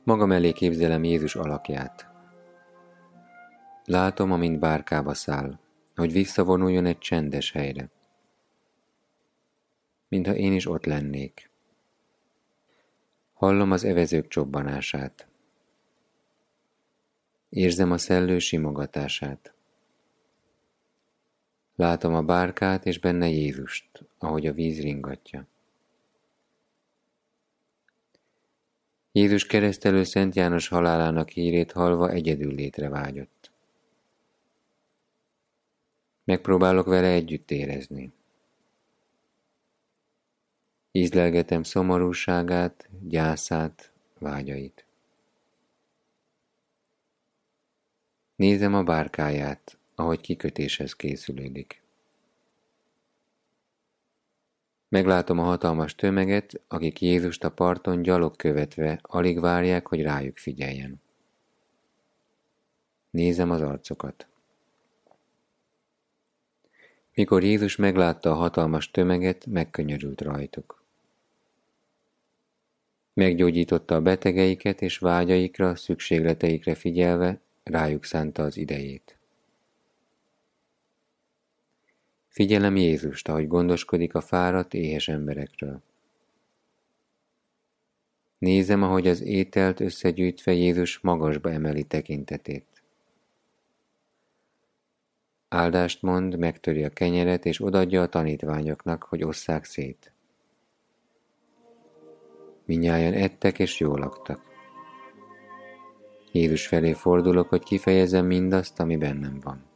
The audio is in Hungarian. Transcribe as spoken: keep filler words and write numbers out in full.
Magam elé képzelem Jézus alakját. Látom, amint bárkába száll, hogy visszavonuljon egy csendes helyre. Mintha én is ott lennék. Hallom az evezők csobbanását. Érzem a szellő simogatását. Látom a bárkát és benne Jézust, ahogy a víz ringatja. Jézus keresztelő Szent János halálának hírét hallva egyedül létre vágyott. Megpróbálok vele együtt érezni. Ízlelgetem szomorúságát, gyászát, vágyait. Nézem a bárkáját, ahogy kikötéshez készülődik. Meglátom a hatalmas tömeget, akik Jézust a parton gyalog követve alig várják, hogy rájuk figyeljen. Nézem az arcokat. Mikor Jézus meglátta a hatalmas tömeget, megkönyörült rajtuk. Meggyógyította a betegeiket, és vágyaikra, szükségleteikre figyelve rájuk szánta az idejét. Figyelem Jézust, ahogy gondoskodik a fáradt, éhes emberekről. Nézem, ahogy az ételt összegyűjtve Jézus magasba emeli tekintetét. Áldást mond, megtöri a kenyeret, és odaadja a tanítványoknak, hogy osszák szét. Mindnyájan ettek és jól laktak. Jézus felé fordulok, hogy kifejezzem mindazt, ami bennem van.